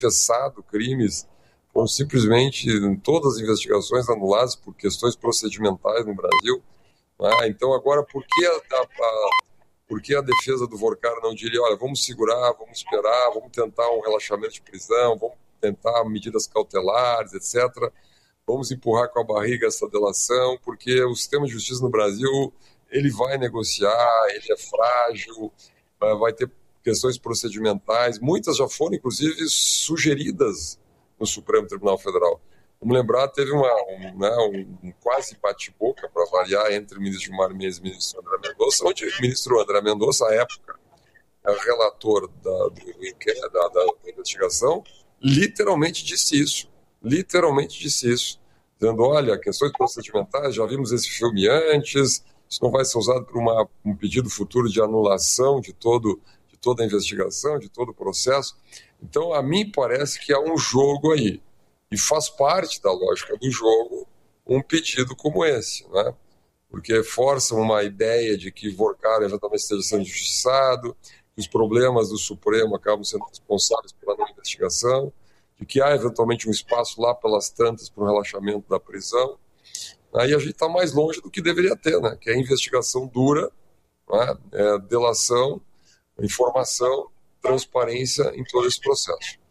confessado crimes, foram simplesmente todas as investigações anuladas por questões procedimentais no Brasil. Então, agora, por que a defesa do Vorcar não diria, olha, vamos segurar, vamos esperar, vamos tentar um relaxamento de prisão, vamos tentar medidas cautelares, etc., vamos empurrar com a barriga essa delação, porque o sistema de justiça no Brasil, ele vai negociar, ele é frágil, vai ter questões procedimentais, muitas já foram, inclusive, sugeridas no Supremo Tribunal Federal. Vamos lembrar, teve um quase bate-boca, para variar, entre o ministro Gilmar Mendes e o ministro André Mendonça, onde o ministro André Mendonça, à época, relator da investigação, literalmente disse isso, dizendo, olha, questões procedimentais, já vimos esse filme antes, isso não vai ser usado por um pedido futuro de anulação de toda a investigação, de todo o processo. Então, a mim parece que há um jogo aí, e faz parte da lógica do jogo um pedido como esse, né? Porque força uma ideia de que Vorcar eventualmente esteja sendo injustiçado, que os problemas do Supremo acabam sendo responsáveis pela não investigação, de que há eventualmente um espaço lá pelas tantas para o relaxamento da prisão. Aí a gente está mais longe do que deveria ter, né? Que é investigação dura, né? Delação, informação, transparência em todo esse processo.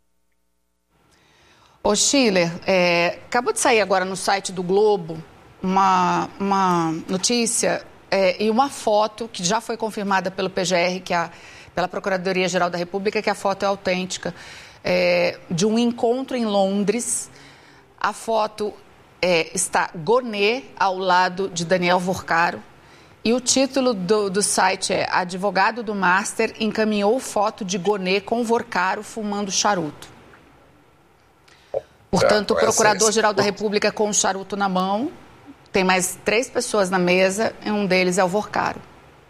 Ô Schiller, acabou de sair agora no site do Globo uma notícia e uma foto que já foi confirmada pelo PGR, pela Procuradoria-Geral da República, que a foto é autêntica, de um encontro em Londres. A foto está Gonê ao lado de Daniel Vorcaro. E o título do site é Advogado do Master encaminhou foto de Gonê com Vorcaro fumando charuto. Portanto, o Procurador-Geral da República com o charuto na mão, tem mais 3 pessoas na mesa e um deles é o Vorcaro.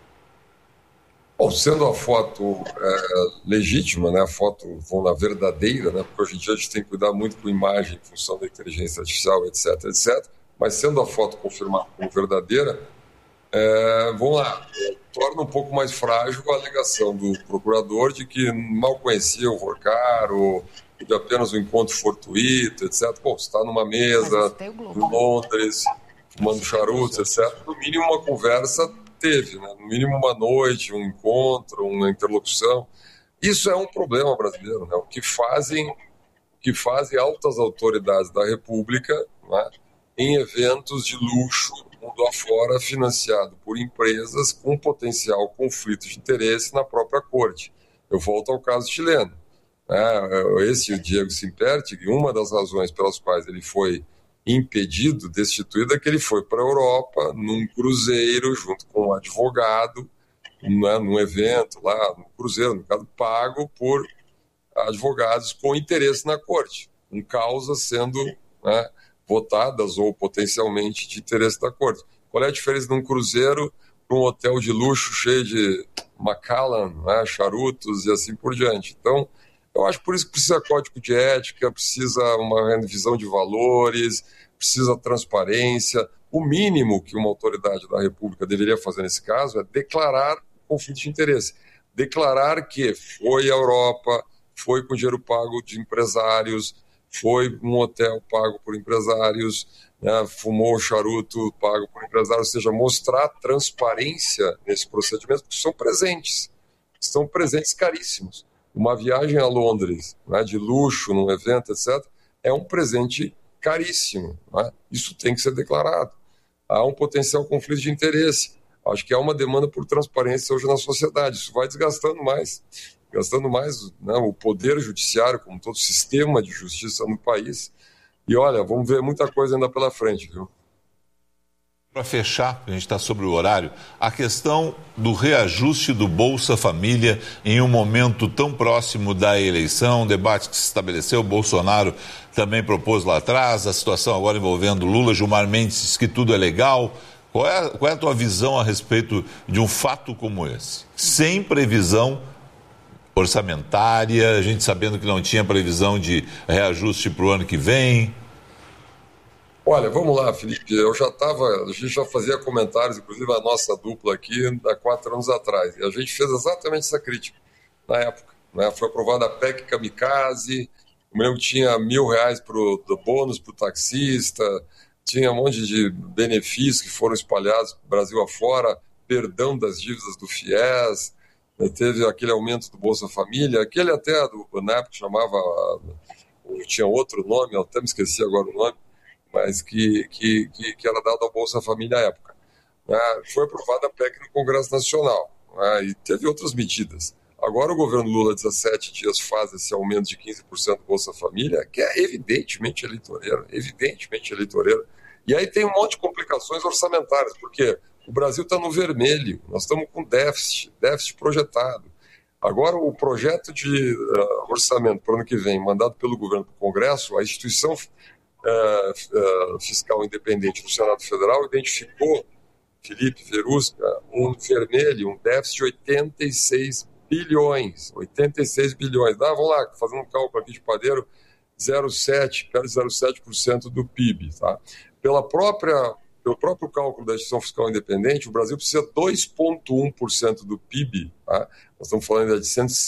Bom, sendo a foto legítima, né, a foto na verdadeira, né, porque hoje em dia a gente tem que cuidar muito com imagem em função da inteligência artificial, etc., mas sendo a foto confirmada como verdadeira, vamos lá, torna um pouco mais frágil a alegação do procurador de que mal conhecia o Vorcaro, de apenas um encontro fortuito, etc. Bom, você está numa mesa em Londres, fumando charutos, etc. No mínimo uma conversa teve, né? No mínimo uma noite, um encontro, uma interlocução. Isso é um problema brasileiro, né? O que fazem altas autoridades da República, né, em eventos de luxo mundo afora, financiado por empresas com potencial conflito de interesse na própria corte. Eu volto ao caso chileno. Esse Diego Simperti, uma das razões pelas quais ele foi impedido, destituído, é que ele foi para a Europa num cruzeiro junto com um advogado, num evento lá, no cruzeiro, no caso, pago por advogados com interesse na corte, com causas sendo votadas ou potencialmente de interesse da corte. Qual é a diferença de um cruzeiro para um hotel de luxo cheio de Macallan, charutos e assim por diante? Então, eu acho por isso que precisa código de ética, precisa uma revisão de valores, precisa transparência. O mínimo que uma autoridade da República deveria fazer nesse caso é declarar conflito de interesse. Declarar que foi à Europa, foi com dinheiro pago de empresários, foi um hotel pago por empresários, fumou charuto pago por empresários, ou seja, mostrar transparência nesse procedimento, porque são presentes caríssimos. Uma viagem a Londres, de luxo, num evento, etc., é um presente caríssimo. Isso tem que ser declarado. Há um potencial conflito de interesse. Acho que há uma demanda por transparência hoje na sociedade. Isso vai desgastando mais o poder judiciário, como todo o sistema de justiça no país. E olha, vamos ver muita coisa ainda pela frente, viu? Para fechar, a gente está sobre o horário, a questão do reajuste do Bolsa Família em um momento tão próximo da eleição, debate que se estabeleceu, Bolsonaro também propôs lá atrás, a situação agora envolvendo Lula, Gilmar Mendes diz que tudo é legal. Qual é a tua visão a respeito de um fato como esse? Sem previsão orçamentária, a gente sabendo que não tinha previsão de reajuste para o ano que vem. Olha, vamos lá, Felipe, a gente já fazia comentários, inclusive a nossa dupla aqui, há 4 anos atrás, e a gente fez exatamente essa crítica na época. né? Foi aprovada a PEC Kamikaze, eu me lembro que tinha R$1.000 do bônus para o taxista, tinha um monte de benefícios que foram espalhados Brasil afora, perdão das dívidas do FIES, teve aquele aumento do Bolsa Família, aquele até na época chamava, tinha outro nome, eu até me esqueci agora o nome, mas que era dado ao Bolsa Família à época. Foi aprovada a PEC no Congresso Nacional, e teve outras medidas. Agora o governo Lula, 17 dias, faz esse aumento de 15% do Bolsa Família, que é evidentemente eleitoreiro. E aí tem um monte de complicações orçamentárias, porque o Brasil está no vermelho, nós estamos com déficit projetado. Agora o projeto de orçamento para o ano que vem, mandado pelo governo para o Congresso, a instituição fiscal independente do Senado Federal identificou, Felipe Verusca, um vermelho, um déficit de 86 bilhões. Vamos lá, fazendo um cálculo aqui de padeiro, 0,7, perto de 0,7% do PIB. Tá? Pelo próprio cálculo da instituição fiscal independente, o Brasil precisa de 2,1% do PIB, tá? Nós estamos falando de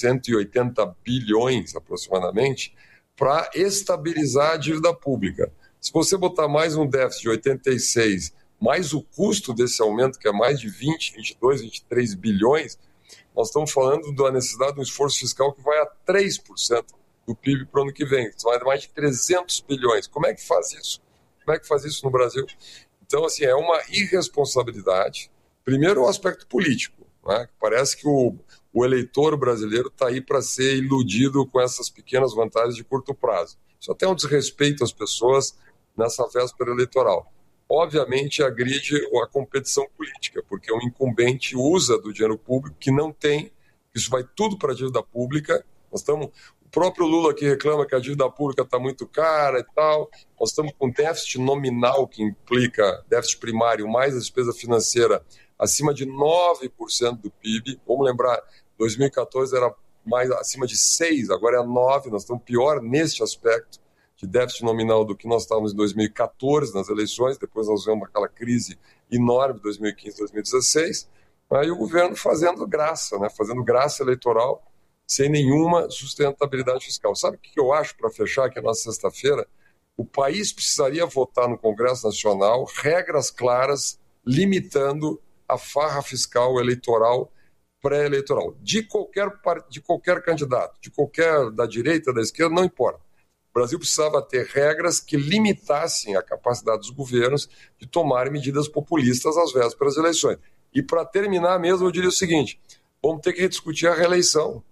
180 bilhões aproximadamente, para estabilizar a dívida pública. Se você botar mais um déficit de 86, mais o custo desse aumento, que é mais de 20, 22, 23 bilhões, nós estamos falando da necessidade de um esforço fiscal que vai a 3% do PIB para o ano que vem. Vai a mais de 300 bilhões. Como é que faz isso? Como é que faz isso no Brasil? Então, assim, é uma irresponsabilidade. Primeiro, o aspecto político, né? Parece que o eleitor brasileiro está aí para ser iludido com essas pequenas vantagens de curto prazo. Isso até é um desrespeito às pessoas nessa véspera eleitoral. Obviamente, agride a competição política, porque um incumbente usa do dinheiro público que não tem, isso vai tudo para a dívida pública. O próprio Lula que reclama que a dívida pública está muito cara e tal. Nós estamos com déficit nominal, que implica déficit primário mais a despesa financeira, acima de 9% do PIB. Vamos lembrar, 2014 era mais acima de 6%, agora é 9%, nós estamos pior neste aspecto de déficit nominal do que nós estávamos em 2014 nas eleições, depois nós vemos aquela crise enorme de 2015, 2016, aí o governo fazendo graça eleitoral, sem nenhuma sustentabilidade fiscal. Sabe o que eu acho, para fechar aqui a nossa sexta-feira? O país precisaria votar no Congresso Nacional regras claras limitando a farra fiscal eleitoral pré-eleitoral, de qualquer candidato, da direita, da esquerda, não importa. O Brasil precisava ter regras que limitassem a capacidade dos governos de tomarem medidas populistas às vésperas das eleições. E para terminar mesmo, eu diria o seguinte, vamos ter que rediscutir a reeleição,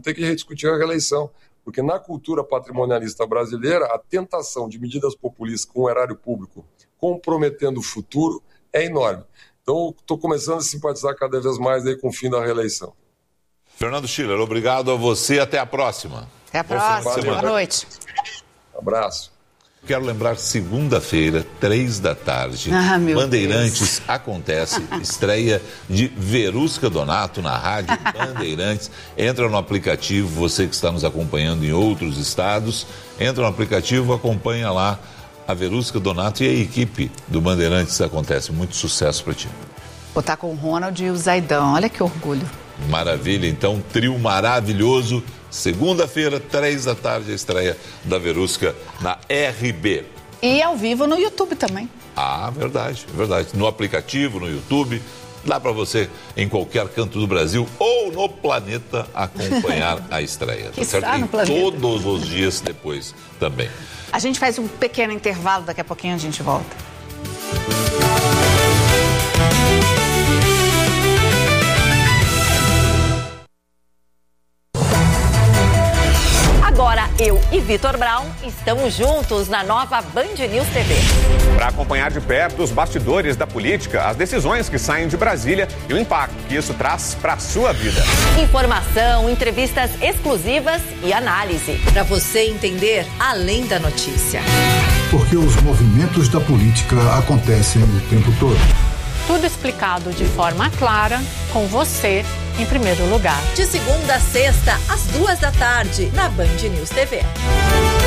porque na cultura patrimonialista brasileira, a tentação de medidas populistas com o erário público comprometendo o futuro é enorme. Então, estou começando a simpatizar cada vez mais aí com o fim da reeleição. Fernando Schiller, obrigado a você. Até a próxima. Até a próxima. Boa noite. Abraço. Quero lembrar, segunda-feira, 15h, Bandeirantes acontece, estreia de Verusca Donato na Rádio Bandeirantes. Entra no aplicativo, você que está nos acompanhando em outros estados, entra no aplicativo, acompanha lá a Verusca Donato e a equipe do Bandeirantes acontece. Muito sucesso para ti. Vou estar com o Ronald e o Zaidão, olha que orgulho. Maravilha, então, trio maravilhoso. Segunda-feira, 15h, a estreia da Verusca na RB. E ao vivo no YouTube também. Ah, verdade. No aplicativo, no YouTube, dá para você, em qualquer canto do Brasil ou no planeta, acompanhar a estreia. Tá certo? No planeta. Todos os dias depois também. A gente faz um pequeno intervalo, daqui a pouquinho a gente volta. Agora, eu e Vitor Brown estamos juntos na nova Band News TV. Para acompanhar de perto os bastidores da política, as decisões que saem de Brasília e o impacto que isso traz para a sua vida. Informação, entrevistas exclusivas e análise. Para você entender além da notícia. Porque os movimentos da política acontecem o tempo todo. Tudo explicado de forma clara, com você em primeiro lugar. De segunda a sexta, às 14h, na Band News TV.